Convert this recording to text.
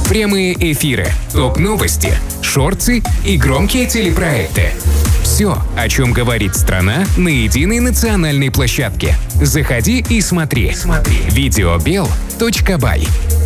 прямые эфиры, топ-новости, шорты и громкие телепроекты. Все, о чем говорит страна на единой национальной площадке. Заходи и смотри. Videobel.by